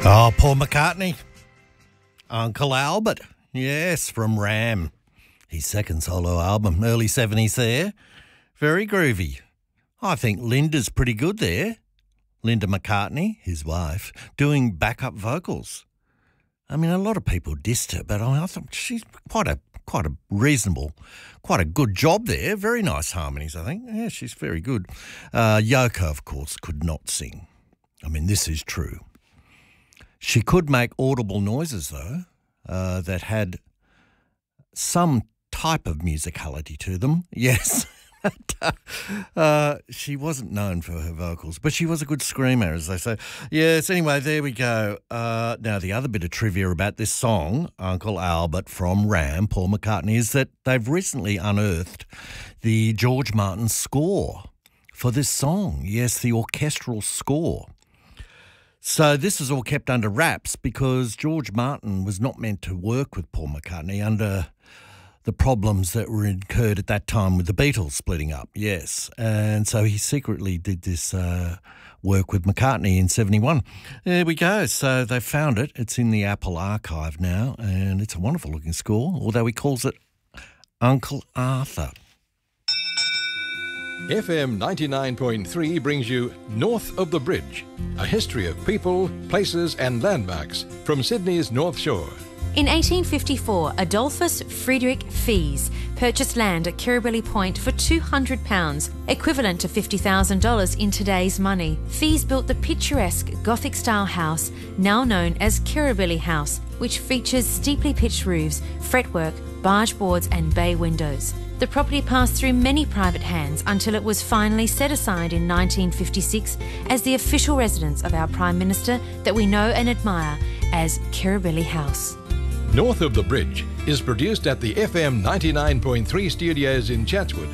Oh, Paul McCartney. Uncle Albert. Yes, from Ram. His second solo album, early 70s there. Very groovy. I think Linda's pretty good there. Linda McCartney, his wife, doing backup vocals. I mean, a lot of people dissed her, but I thought she's quite a reasonable, quite a good job there. Very nice harmonies, I think. Yeah, she's very good. Yoko, of course, could not sing. I mean, this is true. She could make audible noises, though, that had some type of musicality to them. Yes. She wasn't known for her vocals, but she was a good screamer, as they say. Yes, anyway, there we go. Now, the other bit of trivia about this song, Uncle Albert from Ram, Paul McCartney, is that they've recently unearthed the George Martin score for this song. Yes, the orchestral score. So this is all kept under wraps because George Martin was not meant to work with Paul McCartney under the problems that were incurred at that time with the Beatles splitting up, yes. And so he secretly did this work with McCartney in 71. There we go. So they found it. It's in the Apple archive now, and it's a wonderful looking score, although he calls it Uncle Arthur. FM 99.3 brings you North of the Bridge, a history of people, places and landmarks from Sydney's North Shore. In 1854, Adolphus Friedrich Fies purchased land at Kirribilli Point for £200, equivalent to $50,000 in today's money. Fies built the picturesque Gothic-style house, now known as Kirribilli House, which features steeply pitched roofs, fretwork, barge boards and bay windows. The property passed through many private hands until it was finally set aside in 1956 as the official residence of our Prime Minister that we know and admire as Kirribilli House. North of the Bridge is produced at the FM 99.3 studios in Chatswood